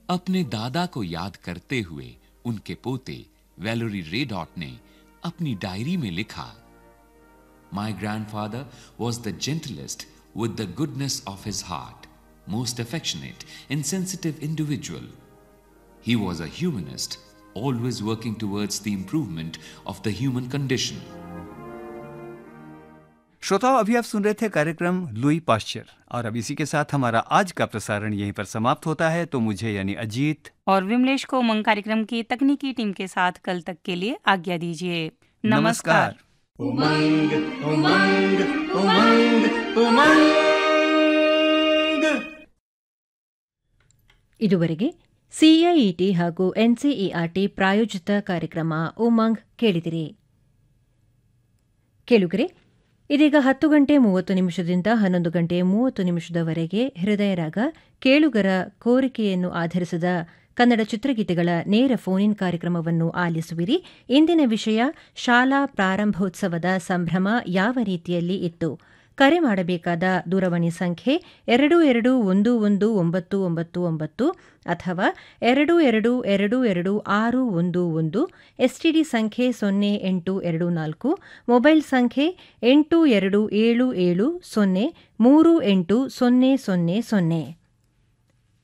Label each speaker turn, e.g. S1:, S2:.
S1: अपने दादा को याद करते हुए उनके पोते वैलेरी रेडॉट ने अपनी डायरी में लिखा, My grandfather was the gentlest with the goodness of his heart, most affectionate and sensitive individual. He was a humanist, always working towards the improvement of the human condition.
S2: श्रोताओं, अभी आप सुन रहे थे कार्यक्रम लुई पाश्चर, और अब इसी के साथ हमारा आज का प्रसारण यहीं पर समाप्त होता है। तो मुझे यानी अजीत
S3: और विमलेश को उमंग कार्यक्रम की तकनीकी टीम के साथ कल तक के लिए आज्ञा दीजिए। नमस्कार।
S4: उमंग उमंग उमंग उमंग।
S5: ಇದುವರೆಗೆ ಸಿಐಇಟಿ ಹಾಗೂ ಎನ್ಸಿಇಆರ್ಟಿ ಪ್ರಾಯೋಜಿತ ಕಾರ್ಯಕ್ರಮ ಉಮಂಗ್ ಕೇಳಿದಿರಿ. ಕೇಳುಗರೆ, ಇದೀಗ 10 ಗಂಟೆ 30 ನಿಮಿಷದಿಂದ 11 ಗಂಟೆ 30 ನಿಮಿಷದವರೆಗೆ ಹೃದಯರಾಗ ಕೇಳುಗರ ಕೋರಿಕೆಯನ್ನು ಆಧರಿಸಿದ ಕನ್ನಡ ಚಿತ್ರಗೀತೆಗಳ ನೇರ ಫೋನ್ ಇನ್ ಕಾರ್ಯಕ್ರಮವನ್ನು ಆಲಿಸುವಿರಿ. ಇಂದಿನ ವಿಷಯ ಶಾಲಾ ಪ್ರಾರಂಭೋತ್ಸವದ ಸಂಭ್ರಮ ಯಾವ ರೀತಿಯಲ್ಲಿ ಇತ್ತು. ಕರೆ ಮಾಡಬೇಕಾದ ದೂರವಾಣಿ ಸಂಖ್ಯೆ 22119999 ಅಥವಾ 22222611, ಎಸ್ಟಿಡಿ ಸಂಖ್ಯೆ 0824, ಮೊಬೈಲ್ ಸಂಖ್ಯೆ 8277703800.